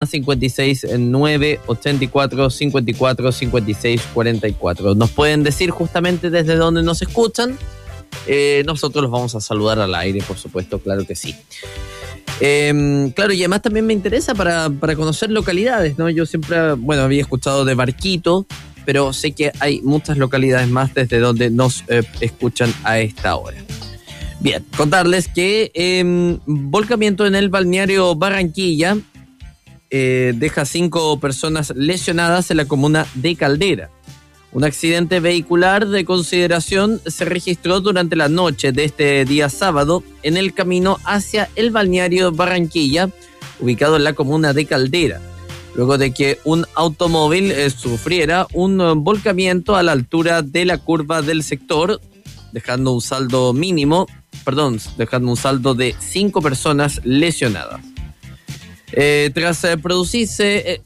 569 84 54 56 44. Nos pueden decir justamente desde dónde nos escuchan. Nosotros los vamos a saludar al aire, por supuesto, claro que sí. Claro, y además también me interesa para conocer localidades, ¿no? Yo siempre, había escuchado de Barquito, pero sé que hay muchas localidades más desde donde nos escuchan a esta hora. Bien, contarles que volcamiento en el balneario Barranquilla deja 5 personas lesionadas en la comuna de Caldera. Un accidente vehicular de consideración se registró durante la noche de este día sábado en el camino hacia el balneario Barranquilla, ubicado en la comuna de Caldera, luego de que un automóvil sufriera un volcamiento a la altura de la curva del sector, dejando un saldo de 5 personas lesionadas. Tras producirse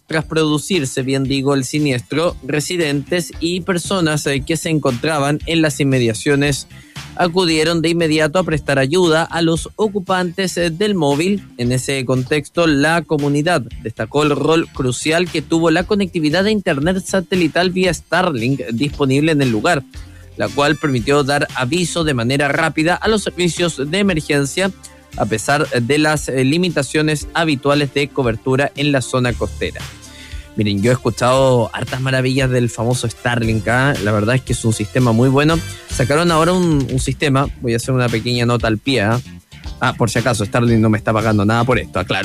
el siniestro, residentes y personas que se encontraban en las inmediaciones acudieron de inmediato a prestar ayuda a los ocupantes del móvil. En ese contexto, la comunidad destacó el rol crucial que tuvo la conectividad de internet satelital vía Starlink disponible en el lugar, la cual permitió dar aviso de manera rápida a los servicios de emergencia, a pesar de las limitaciones habituales de cobertura en la zona costera. Miren, yo he escuchado hartas maravillas del famoso Starlink, ¿eh? La verdad es que es un sistema muy bueno. Sacaron ahora un sistema, voy a hacer una pequeña nota al pie, ¿eh? Por si acaso, Starlink no me está pagando nada por esto, aclaro.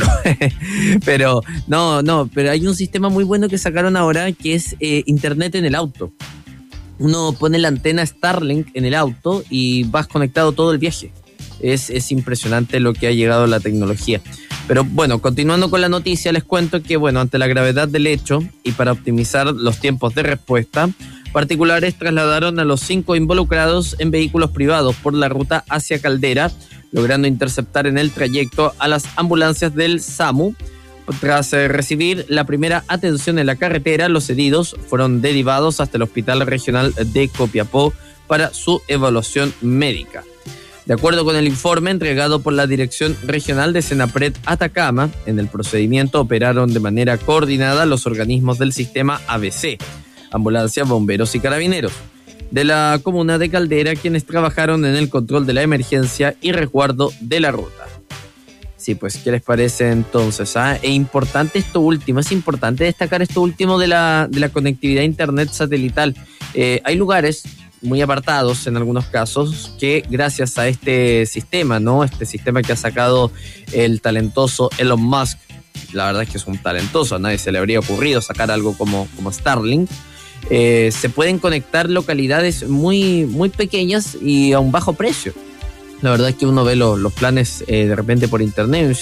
Pero pero hay un sistema muy bueno que sacaron ahora que es internet en el auto. Uno pone la antena Starlink en el auto y vas conectado todo el viaje. Es impresionante lo que ha llegado a la tecnología. Pero bueno, continuando con la noticia, les cuento que ante la gravedad del hecho y para optimizar los tiempos de respuesta, particulares trasladaron a los 5 involucrados en vehículos privados por la ruta hacia Caldera, logrando interceptar en el trayecto a las ambulancias del SAMU. Tras recibir la primera atención en la carretera, los heridos fueron derivados hasta el Hospital Regional de Copiapó para su evaluación médica. De acuerdo con el informe entregado por la Dirección Regional de Senapred Atacama, en el procedimiento operaron de manera coordinada los organismos del sistema ABC, ambulancias, bomberos y carabineros, de la comuna de Caldera, quienes trabajaron en el control de la emergencia y resguardo de la ruta. Sí, pues, ¿qué les parece entonces? Es importante destacar esto último de la conectividad a internet satelital. Hay lugares muy apartados en algunos casos que gracias a este sistema, ¿no? Este sistema que ha sacado el talentoso Elon Musk, la verdad es que es un talentoso, a nadie se le habría ocurrido sacar algo como Starlink. Se pueden conectar localidades muy, muy pequeñas y a un bajo precio. La verdad es que uno ve los planes de repente por internet.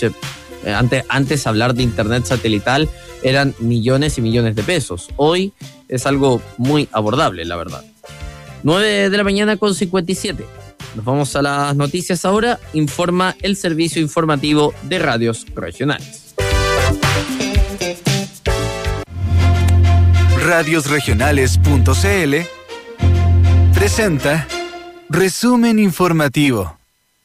Antes hablar de internet satelital eran millones y millones de pesos. Hoy es algo muy abordable, la verdad. 9 de la mañana con 57. Nos vamos a las noticias ahora. Informa el servicio informativo de radios regionales. Radiosregionales.cl presenta Resumen Informativo.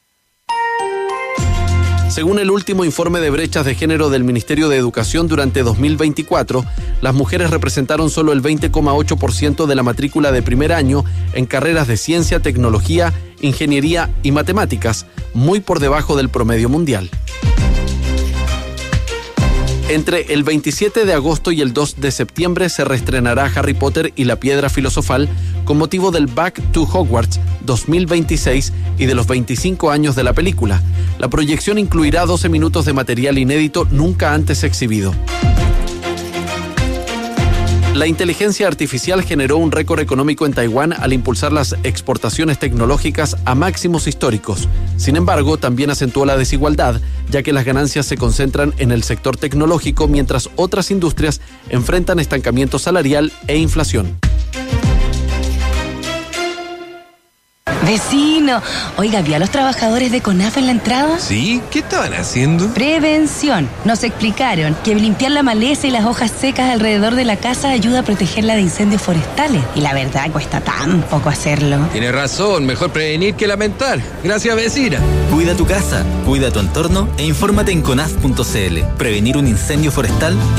Según el último informe de brechas de género del Ministerio de Educación durante 2024, las mujeres representaron solo el 20,8% de la matrícula de primer año en carreras de ciencia, tecnología, ingeniería y matemáticas, muy por debajo del promedio mundial. Entre el 27 de agosto y el 2 de septiembre se reestrenará Harry Potter y la Piedra Filosofal con motivo del Back to Hogwarts 2026 y de los 25 años de la película. La proyección incluirá 12 minutos de material inédito nunca antes exhibido. La inteligencia artificial generó un récord económico en Taiwán al impulsar las exportaciones tecnológicas a máximos históricos. Sin embargo, también acentuó la desigualdad, ya que las ganancias se concentran en el sector tecnológico, mientras otras industrias enfrentan estancamiento salarial e inflación. Vecino, oiga, ¿vio a los trabajadores de CONAF en la entrada? Sí, ¿qué estaban haciendo? Prevención. Nos explicaron que limpiar la maleza y las hojas secas alrededor de la casa ayuda a protegerla de incendios forestales. Y la verdad, cuesta tan poco hacerlo. Tiene razón, mejor prevenir que lamentar. Gracias, vecina. Cuida tu casa, cuida tu entorno e infórmate en conaf.cl. Prevenir un incendio forestal